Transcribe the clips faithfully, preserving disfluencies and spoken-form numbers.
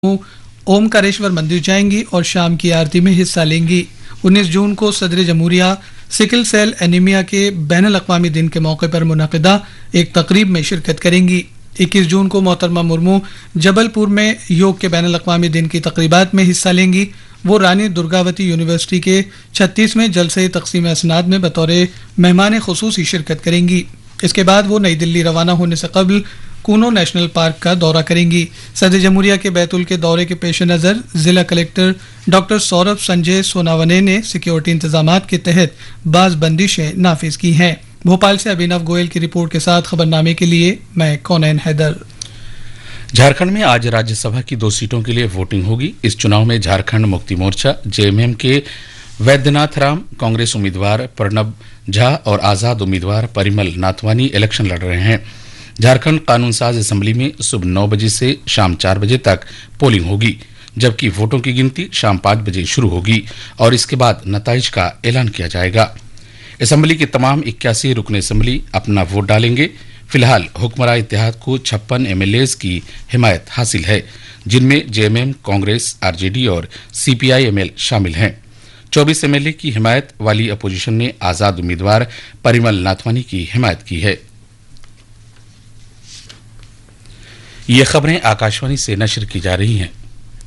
ओमकारेश्वर मंदिर जाएंगी और शाम की आरती में हिस्सा लेंगी। उन्नीस जून को सदर जमहूरिया सिकल सेल एनीमिया के बैनुल अक़वामी दिन के मौके पर मुनक़िदा एक तकरीब में शिरकत करेंगी। इक्कीस जून को मोहतरमा मुर्मू जबलपुर में योग के बैनुल अक़वामी दिन की तकरीबात में हिस्सा लेंगी। वो रानी दुर्गावती यूनिवर्सिटी के छत्तीसवें जलसे तक़सीम असनाद में बतौर मेहमान खुसूसी शिरकत करेंगी। इसके बाद वो नई दिल्ली रवाना होने से कबल कूनो नेशनल पार्क का दौरा करेंगी। सदर जमहूरिया के बैतुल के दौरे के पेश नज़र जिला कलेक्टर डॉक्टर सौरभ संजय सोनावने ने सिक्योरिटी इंतजामात के तहत बाज बंदिशें नाफिज की हैं। भोपाल से अभिनव गोयल की रिपोर्ट के साथ खबरनामे के लिए मैं कौनैन हैदर। झारखंड में आज राज्यसभा की दो सीटों के लिए वोटिंग होगी। इस चुनाव में झारखंड मुक्ति मोर्चा जेएमएम के वैद्यनाथ राम, कांग्रेस उम्मीदवार प्रणब झा और आजाद उम्मीदवार परिमल नाथवानी इलेक्शन लड़ रहे हैं। झारखंड कानून साज असेंबली में सुबह नौ बजे से शाम चार बजे तक पोलिंग होगी, जबकि वोटों की गिनती शाम पांच बजे शुरू होगी और इसके बाद नताइज का ऐलान किया जाएगा। असेंबली के तमाम इक्यासी रुकन असेंबली अपना वोट डालेंगे। फिलहाल हुक्मरान इत्तेहाद को छप्पन एमएलए की हिमायत हासिल है, जिनमें जेएमएम, कांग्रेस, आरजेडी और सीपीआई-एमएल शामिल हैं। चौबीस एमएलए की हिमायत वाली अपोजिशन ने आजाद उम्मीदवार परिमल नाथवानी की हिमायत की है। ये खबरें आकाशवाणी से नशर की जा रही हैं।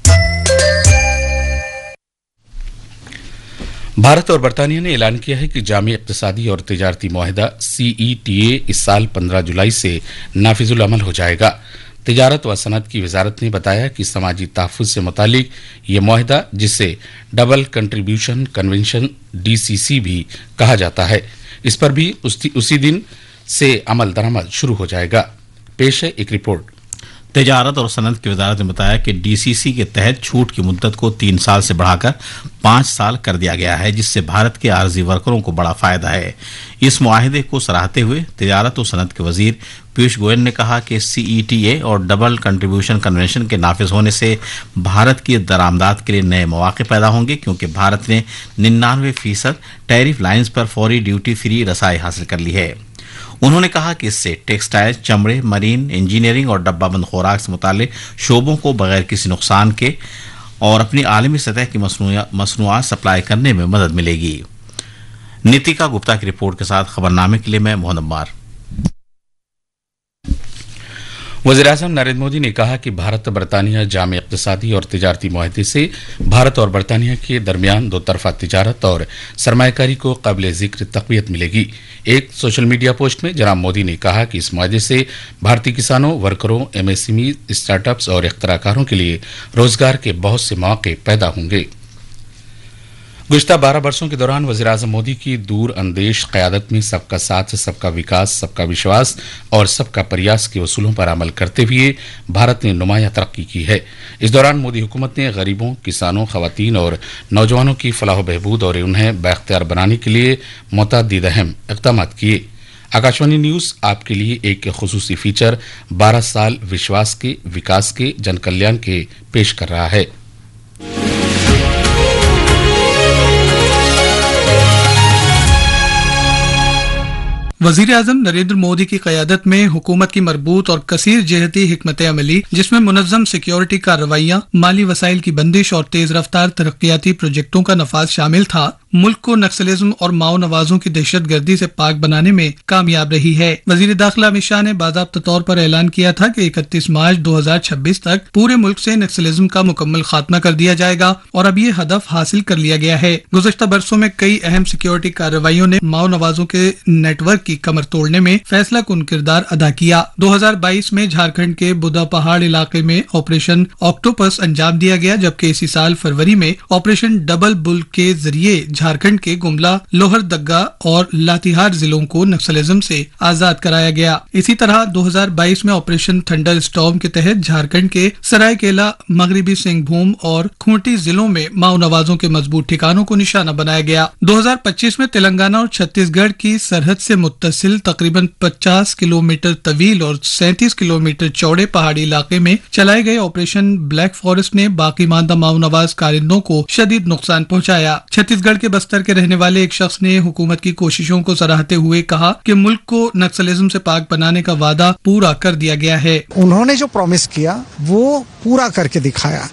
भारत और बरतानिया ने ऐलान किया है कि जामी इक़्तिसादी और तिजारती मुआहिदा सीईटीए इस साल पंद्रह जुलाई से नाफिजुल अमल हो जाएगा। तिजारत व सनत की वजारत ने बताया कि समाजी तहफ़्फ़ुज़ से मुतालिक ये मुआहिदा, जिसे डबल कंट्रीब्यूशन कन्वेंशन डीसीसी भी कहा जाता है, इस पर भी उसी दिन से अमल दरामद शुरू हो जाएगा। पेश है एक रिपोर्ट। तिजारत और सनत की वजारत ने बताया कि डीसीसी के तहत छूट की मुद्दत को तीन साल से बढ़ाकर पांच साल कर दिया गया है, जिससे भारत के आरजी वर्करों को बड़ा फायदा है। इस मुआहिदे को सराहते हुए तिजारत और सनत के वजीर पीयूष गोयल ने कहा कि सीईटीए और डबल कंट्रीब्यूशन कन्वेंशन के नाफिज होने से भारत की दरामदात के लिए नए मौके पैदा होंगे, क्योंकि भारत ने निन्यानवे फीसद टैरिफ लाइन्स पर फौरी ड्यूटी फ्री रसाई हासिल कर ली है। उन्होंने कहा कि इससे टेक्सटाइल, चमड़े, मरीन, इंजीनियरिंग और डब्बाबंद खुराक से मुताल्लिक शोबों को बगैर किसी नुकसान के और अपनी आलमी सतह की मसनूआत सप्लाई करने में मदद मिलेगी। नीतिका गुप्ता की रिपोर्ट के साथ खबरनामे के लिए मैं मोहम्मद अम्मार। वज़ीर-ए-आज़म नरेंद्र मोदी ने कहा कि भारत बरतानिया जामे इक़्तिसादी और तिजारती मुआहिदे से भारत और बरतानिया के दरमियान दो तरफा तिजारत और सरमायाकारी को काबिल ज़िक्र तक़वियत मिलेगी। एक सोशल मीडिया पोस्ट में जनाब मोदी ने कहा कि इस मुआहिदे से भारतीय किसानों, वर्करों, एमएसएमई, स्टार्टअप्स और इख्तराकारों के लिए रोजगार के बहुत से मौके पैदा होंगे। गुज़िश्ता बारह वर्षों के दौरान वज़ीर-ए-आज़म मोदी की दूर अंदेश क़यादत में सबका साथ, सबका विकास, सबका विश्वास और सबका प्रयास के उसूलों पर अमल करते हुए भारत ने नुमायां तरक्की की है। इस दौरान मोदी हुकूमत ने गरीबों, किसानों, ख़वातीन और नौजवानों की फलाह बहबूद और उन्हें बाइख्तियार बनाने के लिए मुतअद्दिद अहम इक़दाम किए। आकाशवाणी न्यूज़ आपके लिए एक खुसूसी फीचर बारह साल विश्वास के, विकास के, जन कल्याण के पेश कर रहा है। वजीर आजम नरेंद्र मोदी की क़यादत में हुकूमत की मरबूत और कसीर जहती हिकमत अमली, जिसमें मुनज़्ज़म सिक्योरिटी कार्रवाइयाँ, माली वसाइल की बंदिश और तेज रफ्तार तरक्याती प्रोजेक्टों का नफाज शामिल था, मुल्क को नक्सलिज्म और माओ नवाजों की दहशत गर्दी से पाक बनाने में कामयाब रही है। वजीर दाखिला अमित शाह ने बाज़ाब्ता तौर पर ऐलान किया था कि इकतीस मार्च दो हजार छब्बीस तक पूरे मुल्क से नक्सलिज्म का मुकम्मल खात्मा कर दिया जाएगा और अब ये हदफ हासिल कर लिया गया है। गुज़श्ता बरसों में कई अहम सिक्योरिटी कार्रवाइयों ने माओ नवाजों के नेटवर्क की कमर तोड़ने में फैसला कुन किरदार अदा किया। दो हजार बाईस में झारखंड के बुदा पहाड़ इलाके में ऑपरेशन ऑक्टोपस अंजाम दिया गया, जबकि इसी साल फरवरी में ऑपरेशन डबल बुल के जरिए झारखंड के गुमला, लोहरदगा और लातेहार जिलों को नक्सलिज्म से आजाद कराया गया। इसी तरह दो हजार बाईस में ऑपरेशन थंडर स्टॉर्म के तहत झारखंड के सरायकेला, मगरबी सिंहभूम और खूंटी जिलों में माओ नवाजों के मजबूत ठिकानों को निशाना बनाया गया। दो हजार पच्चीस में तेलंगाना और छत्तीसगढ़ की सरहद से मुत्तसिल तकरीबन पचास किलोमीटर तवील और सैंतीस किलोमीटर चौड़े पहाड़ी इलाके में चलाए गए ऑपरेशन ब्लैक फॉरेस्ट ने बाकी मानदा माओ नवाज कारिंदों को शदीद नुकसान पहुंचाया। छत्तीसगढ़ के बस्तर के रहने वाले एक शख्स ने हुकूमत की कोशिशों को सराहते हुए कहा कि मुल्क को नक्सलिज्म से पाक बनाने का वादा पूरा कर दिया गया है। उन्होंने जो प्रॉमिस किया वो पूरा करके दिखाया।